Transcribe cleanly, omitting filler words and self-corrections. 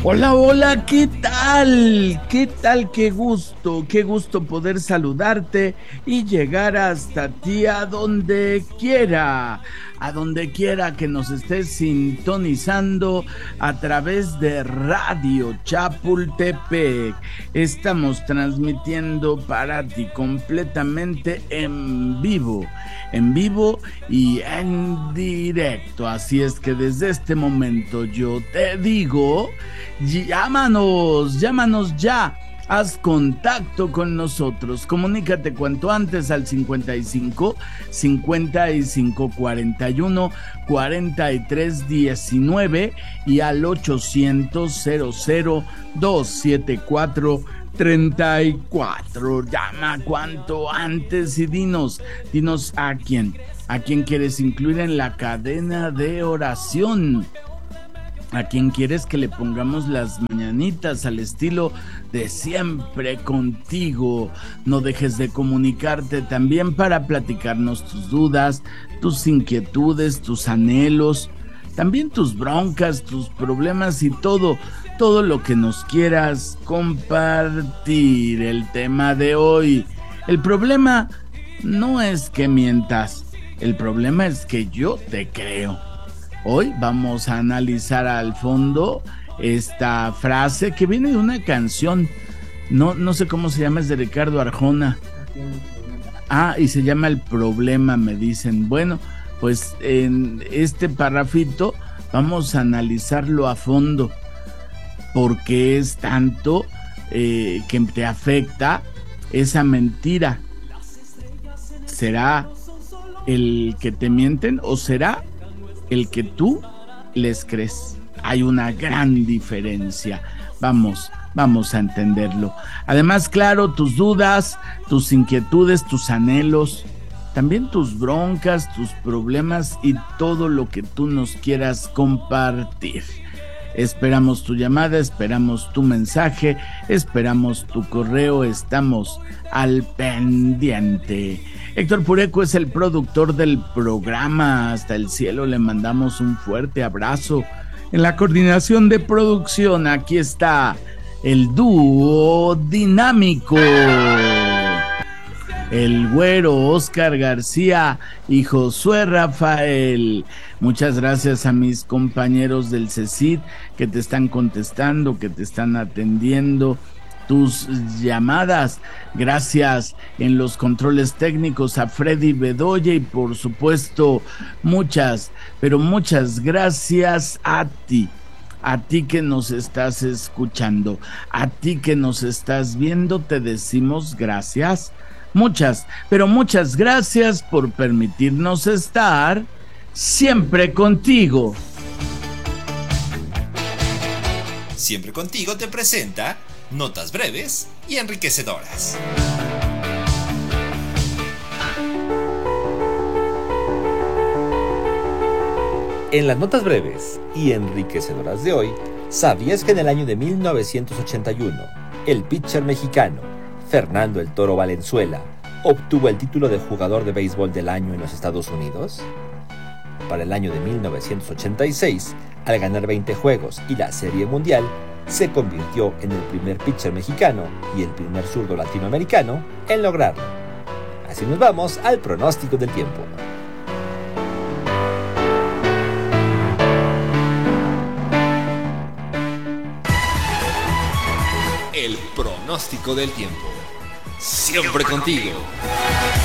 Hola, hola, ¿qué tal? ¿Qué tal? Qué gusto poder saludarte y llegar hasta ti a donde quiera que nos estés sintonizando a través de Radio Chapultepec. Estamos transmitiendo para ti completamente en vivo y en directo. Así es que desde este momento yo te digo, llámanos ya. Haz contacto con nosotros. Comunícate cuanto antes al 55 41 43 19 y al 800 274 34. Llama cuanto antes y dinos a quién quieres incluir en la cadena de oración. ¿A quién quieres que le pongamos las mañanitas al estilo de siempre contigo? No dejes de comunicarte también para platicarnos tus dudas, tus inquietudes, tus anhelos, también tus broncas, tus problemas y todo lo que nos quieras compartir. El tema de hoy, el problema no es que mientas, el problema es que yo te creo. Hoy vamos a analizar al fondo esta frase que viene de una canción. No sé cómo se llama, es de Ricardo Arjona. Y se llama El Problema, me dicen. Bueno, pues en este parrafito vamos a analizarlo a fondo. ¿Por qué es tanto que te afecta esa mentira? ¿Será el que te mienten o será el que tú les crees? Hay una gran diferencia. Vamos a entenderlo. Además, claro, tus dudas, tus inquietudes, tus anhelos, también tus broncas, tus problemas y todo lo que tú nos quieras compartir. Esperamos tu llamada, esperamos tu mensaje, esperamos tu correo, estamos al pendiente. Héctor Pureco es el productor del programa. Hasta el cielo le mandamos un fuerte abrazo. En la coordinación de producción, aquí está el dúo dinámico, el güero Oscar García y Josué Rafael. Muchas gracias a mis compañeros del CECID que te están contestando, que te están atendiendo tus llamadas. Gracias en los controles técnicos a Freddy Bedoya y por supuesto muchas gracias a ti que nos estás escuchando, a ti que nos estás viendo, te decimos gracias, muchas gracias por permitirnos estar siempre contigo. Siempre contigo te presenta notas breves y enriquecedoras. En las notas breves y enriquecedoras de hoy, ¿sabías que en el año de 1981, el pitcher mexicano Fernando El Toro Valenzuela obtuvo el título de jugador de béisbol del año en los Estados Unidos? Para el año de 1986, al ganar 20 juegos y la Serie Mundial, se convirtió en el primer pitcher mexicano y el primer zurdo latinoamericano en lograrlo. Así nos vamos al pronóstico del tiempo. El pronóstico del tiempo. Siempre contigo.